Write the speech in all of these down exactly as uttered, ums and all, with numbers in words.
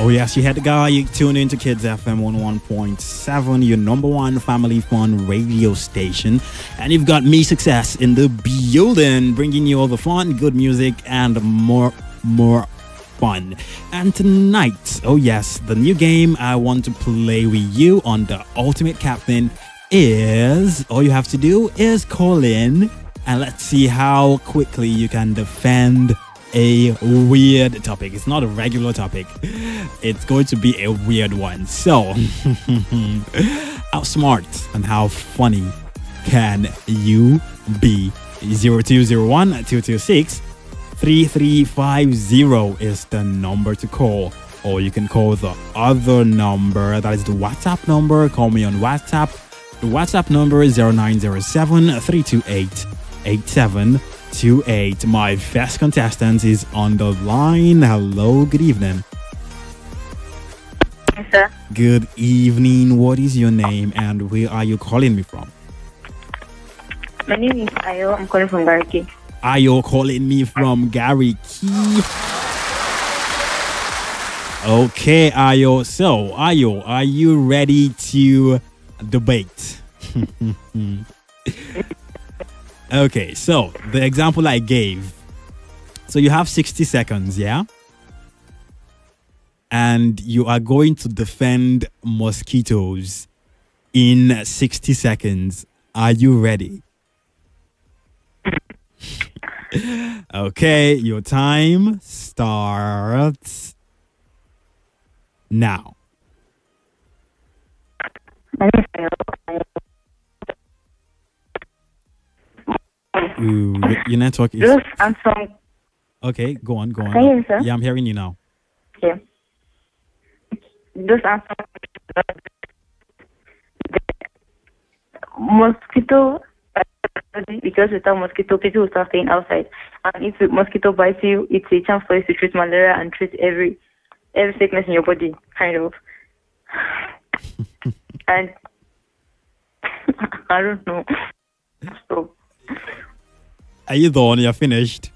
Oh, yes, you had the guy. You tune into Kids F M one oh one point seven, your number one family fun radio station. And you've got me, Success, in the building, bringing you all the fun, good music, and more, more fun. And tonight, oh, yes, the new game I want to play with you on the Ultimate Captain is all you have to do is call in and let's see how quickly you can defend a weird topic. It's not a regular topic. It's going to be a weird one. So, how smart and how funny can you be? zero two zero one two two six three three five zero is the number to call. Or you can call the other number. That is the WhatsApp number. Call me on WhatsApp. The WhatsApp number is zero nine zero seven three two eight eight seven two eight. My first contestant is on the line. Hello, good evening. Yes, sir. Good evening. What is your name and where are you calling me from? My name is Ayo. I'm calling from Gariki. Ayo calling me from Gariki. Okay, Ayo. So, Ayo, are you ready to debate? Okay, so the example I gave. So you have sixty seconds, yeah? And you are going to defend mosquitoes in sixty seconds. Are you ready? Okay, your time starts now. My name is Ayo. Ooh, your, your network is... Those and some. Okay, go on, go on. Can you hear me, sir? Yeah, I'm hearing you now. Okay. Those and some. Mosquito. Because without mosquito, people will start staying outside. And if the mosquito bites you, it's a chance for you to treat malaria and treat every every sickness in your body, kind of. And I don't know. So. Are you done? You're finished?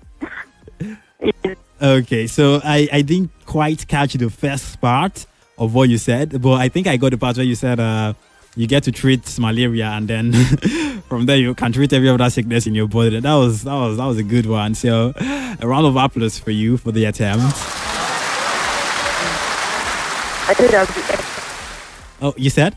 Okay, so I, I didn't quite catch the first part of what you said, but I think I got the part where you said uh, you get to treat malaria and then from there you can treat every other sickness in your body. That was that was that was a good one. So a round of applause for you for the attempt. I thought that would be. Oh, you said?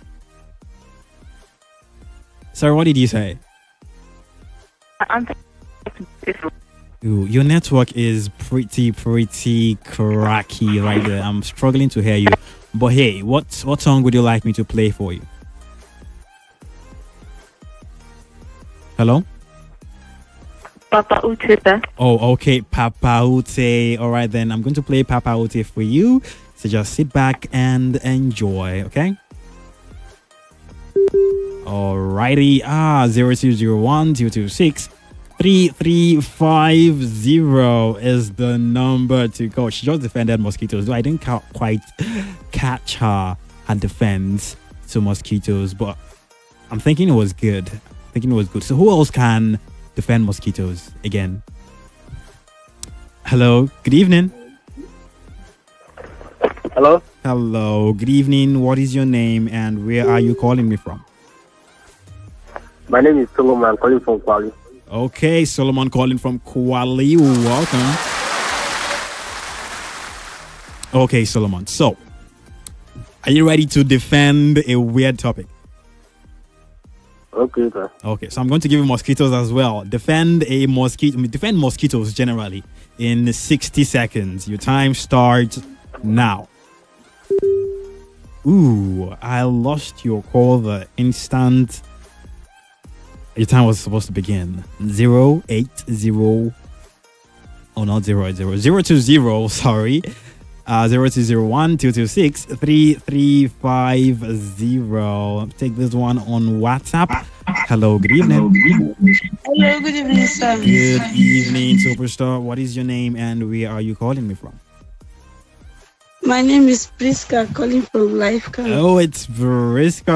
Sorry, what did you say? I'm Ooh, your network is pretty, pretty cracky right there. I'm struggling to hear you. But hey, what what song would you like me to play for you? Hello? Papa Uche. Oh, okay, Papa Ute. All right, then I'm going to play Papa Ute for you. So just sit back and enjoy, okay? Alrighty, ah, zero two zero one two two six three three five zero is the number to go. She just defended mosquitoes. I didn't ca- quite catch her her defense to mosquitoes, but I'm thinking it was good. I'm thinking it was good. So who else can defend mosquitoes again? Hello, good evening. Hello. Hello, good evening. What is your name and where are you calling me from? My name is Solomon, calling from Kuala. Okay, Solomon calling from Kuala. Welcome. Okay, Solomon. So, are you ready to defend a weird topic? Okay, sir. Okay, so I'm going to give you mosquitoes as well. Defend a mosquito. Defend mosquitoes generally in sixty seconds. Your time starts now. Ooh, I lost your call the instant your time was supposed to begin. Zero eight zero. Oh, not zero eight zero. Zero two zero. Sorry. Uh, zero two zero one two two six three three five zero. Take this one on WhatsApp. Hello, good evening. Hello, good evening, sir. Good evening, superstar. What is your name and where are you calling me from? My name is Priska, calling from Life Camp. Oh, it's Priska.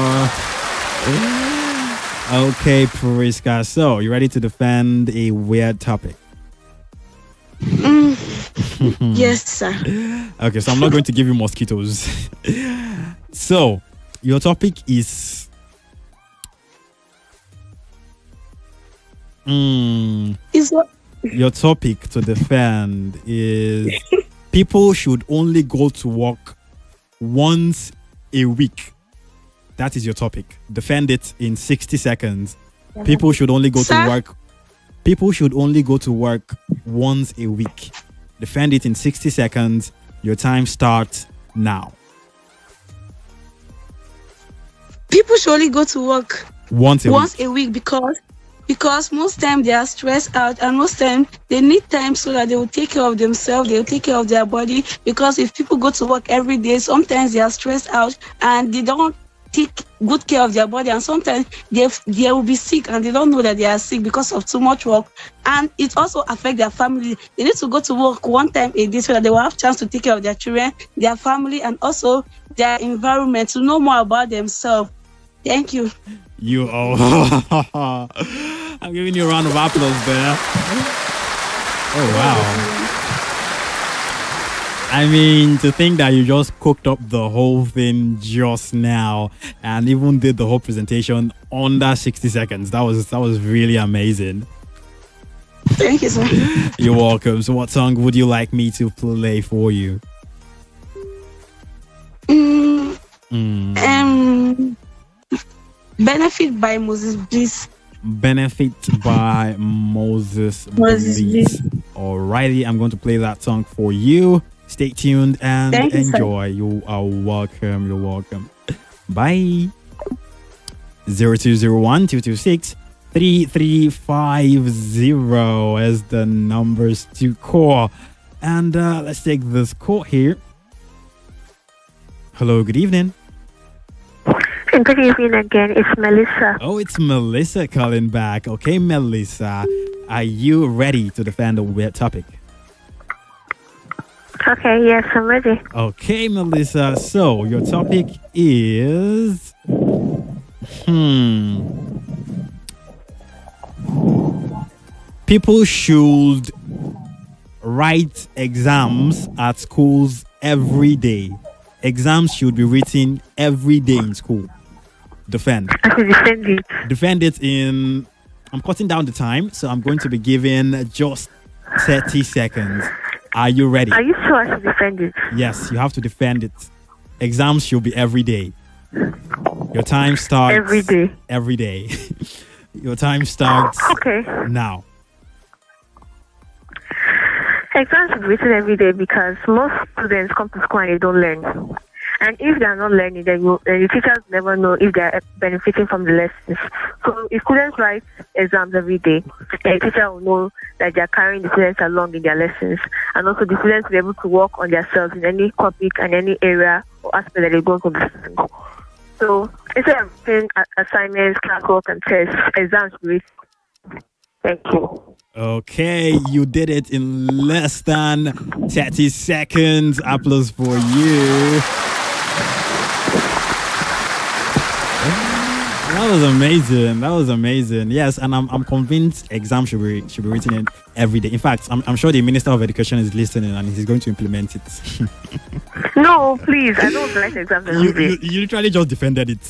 Okay, Priska. So, you ready to defend a weird topic? Mm. Yes, sir. Okay, so I'm not going to give you mosquitoes. So, your topic is mm, Is what? your topic to defend is people should only go to work once a week. That is your topic. Defend it in sixty seconds. People should only go Sir? to work. People should only go to work once a week. Defend it in sixty seconds. Your time starts now. People should only go to work Once a once week. a week because because most time they are stressed out, and most time they need time so that they will take care of themselves, they will take care of their body. Because if people go to work every day, sometimes they are stressed out and they don't take good care of their body, and sometimes they they will be sick and they don't know that they are sick because of too much work, and it also affects their family. They need to go to work one time a day so that they will have chance to take care of their children, their family, and also their environment, to know more about themselves. Thank you. You oh I'm giving you a round of applause there. Oh wow. I mean, to think that you just cooked up the whole thing just now and even did the whole presentation under sixty seconds. That was that was really amazing. Thank you, sir. You're welcome. So what song would you like me to play for you? Mm, Mm. um, Benefit by Moses Bliss. Benefit by Moses Moses Bliss. Alrighty, I'm going to play that song for you. Stay tuned and Thank you, sir. enjoy. You are welcome. You're welcome. Bye. Zero two zero one two two six three three five zero as the numbers to call. And uh, let's take this call here. Hello, good evening. Good evening again. It's Melissa. Oh, it's Melissa calling back. Okay, Melissa, are you ready to defend the weird topic? Okay, yes, I'm ready. Okay, Melissa. So your topic is hmm. People should write exams at schools every day. Exams should be written every day in school. Defend. I should defend it. Defend it in. I'm cutting down the time, so I'm going to be giving just thirty seconds. Are you ready? Are you sure I should defend it? Yes, you have to defend it. Exams should be every day. Your time starts Every day. Every day. Your time starts Okay. now. Exams should be written every day because most students come to school and they don't learn. And if they are not learning, then, you, then the teachers never know if they are benefiting from the lessons. So if students write exams every day, then the teacher will know that they are carrying the students along in their lessons. And also the students will be able to work on themselves in any topic and any area or aspect that they're going to understand. So instead of writing assignments, classwork, and tests, exams should be written. Thank you. Okay, you did it in less than thirty seconds. Applause for you. That was amazing. That was amazing. Yes, and I'm I'm convinced exams should be should be written in every day. In fact, I'm I'm sure the Minister of Education is listening and he's going to implement it. No, please. I don't write exams every you, day you you literally just defended it.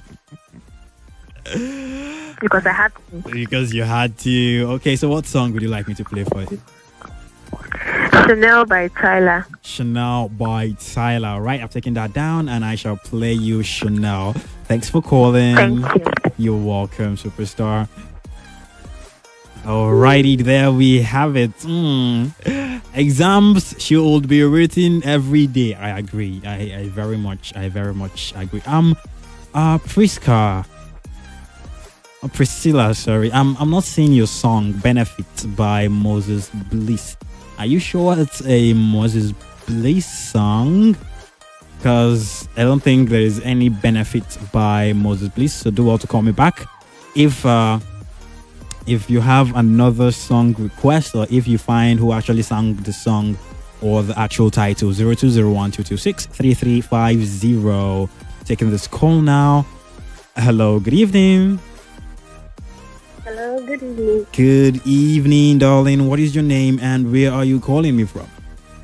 because I had to. Because you had to. Okay, so what song would you like me to play for you? Chanel by Tyler. Chanel by Tyler. Right, I've taken that down and I shall play you Chanel. Thanks for calling. Thank you. You're welcome, superstar. Alrighty, there we have it. Mm. Exams should be written every day. I agree. I, I very much, I very much agree. Um, uh, Priska. Uh, Priscilla, sorry. I'm, I'm not seeing your song Benefit by Moses Bliss. Are you sure it's a Moses Bliss song? Because I don't think there is any Benefit by Moses Bliss. So do well to call me back. If uh, if you have another song request, or if you find who actually sang the song or the actual title, zero two zero one two two six three three five zero. Taking this call now. Hello, good evening. Hello, good evening. Good evening, darling. What is your name and where are you calling me from?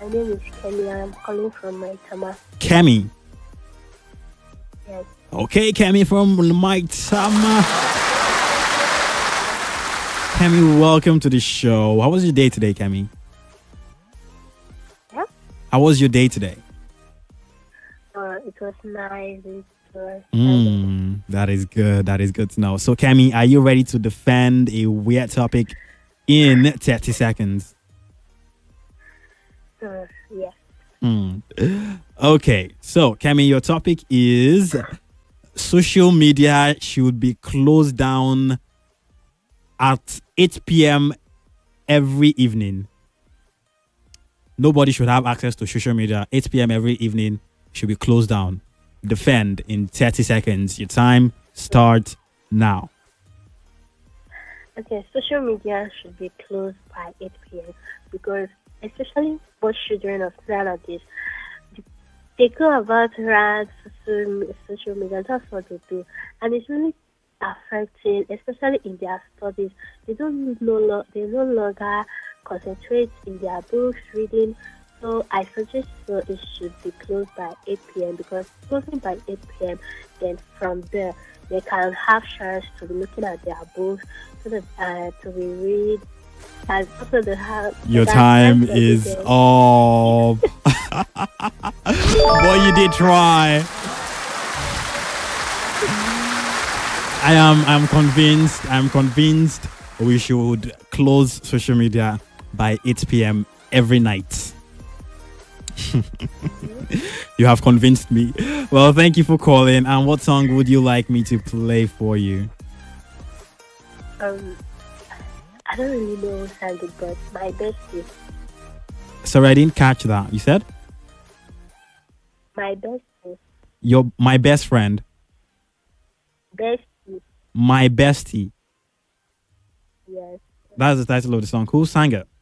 My name is Kelly and I'm calling from Maitama. Kemi. Yes. Okay, Kemi from Maitama. Kemi, welcome to the show. How was your day today, Kemi? Yeah? How was your day today? Uh, it was nice. It was Mm, that is good. That is good to know. So, Kemi, are you ready to defend a weird topic in thirty seconds? uh, yeah. Hmm. Okay, so Kemi, your topic is social media should be closed down at eight p.m. every evening. Nobody should have access to social media. eight p.m. every evening should be closed down. Defend in thirty seconds. Your time starts now. Okay, social media should be closed by eight p.m. because especially for children of nowadays, they go about around social, social media, that's what they do. And it's really affecting, especially in their studies. They don't no lo- they no longer concentrate in their books, reading. So I suggest so it should be closed by eight p.m. because closing by eight p.m. then from there they can have chance to be looking at their books, so that uh, to be read, and also they have Your that time every is day. up. Boy, you did try. I am I'm convinced, I'm convinced we should close social media by eight p.m. every night. You have convinced me. Well, thank you for calling. And what song would you like me to play for you? Um, I don't really know Sandy, but my best is Sorry, I didn't catch that. You said my best is your my best friend, best is my bestie. yes. That's the title of the song. Who sang it?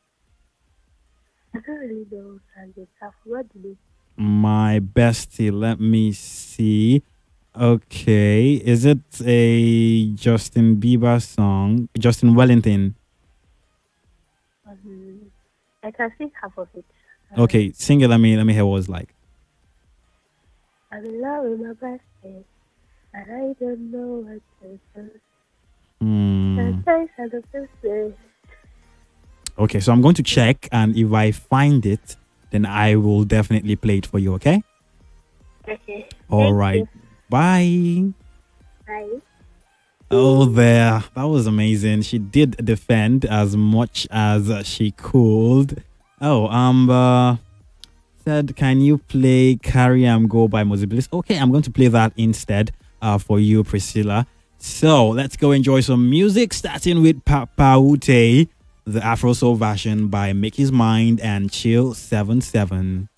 I don't really know Sandy. I forgot the name. My bestie. Let me see. Okay, is it a Justin Bieber song? Justin Wellington. Um, I can sing half of it. Uh, Okay, sing it. Let me let me hear what it's like. I'm in love with my best friend, and I don't know what to do. Hmm. Sometimes I don't feel safe. Okay, so I'm going to check, and if I find it, then I will definitely play it for you. Okay. Okay. All Thank right. you. Bye. Bye. Oh, there. That was amazing. She did defend as much as uh, she could. Oh, um, uh, said, can you play Carry Am Go by Mosey Bliss? Okay, I'm going to play that instead uh, for you, Priscilla. So let's go enjoy some music, starting with Papa Ute, the Afro Soul version by Make His Mind and Chill seven seven.